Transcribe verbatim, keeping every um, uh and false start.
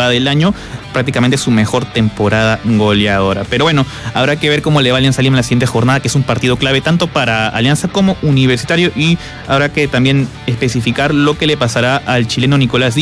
temporada del año, prácticamente su mejor temporada goleadora. Pero bueno, habrá que ver cómo le va a Alianza Lima en la siguiente jornada, que es un partido clave tanto para Alianza como Universitario, y habrá que también especificar lo que le pasará al chileno Nicolás Díaz.